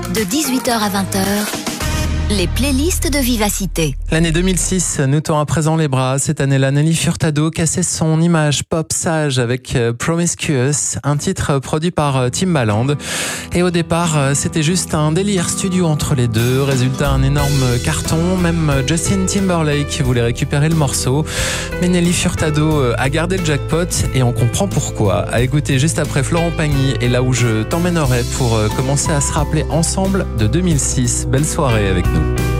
De 18h à 20h, les playlists de Vivacité. L'année 2006 nous tend à présent les bras. Cette année-là, Nelly Furtado cassait son image pop sage avec Promiscuous, un titre produit par Timbaland. Et au départ, c'était juste un délire studio entre les deux. Résultat, un énorme carton. Même Justin Timberlake voulait récupérer le morceau. Mais Nelly Furtado a gardé le jackpot et on comprend pourquoi. À écouter juste après Florent Pagny et Là où je t'emmènerai pour commencer à se rappeler ensemble de 2006. Belle soirée avec nous.